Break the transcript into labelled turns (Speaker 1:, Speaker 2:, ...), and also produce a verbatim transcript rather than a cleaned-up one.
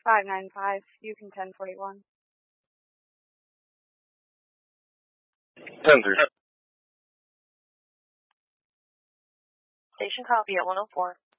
Speaker 1: five nine five, Yukon ten forty-one.
Speaker 2: ten three.
Speaker 3: Station copy at one oh four.